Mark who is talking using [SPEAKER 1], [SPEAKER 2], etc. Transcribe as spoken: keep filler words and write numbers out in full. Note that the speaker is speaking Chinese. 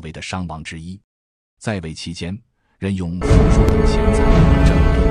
[SPEAKER 1] 为的伤亡之一。在位期间，任用赋税等钱财，整顿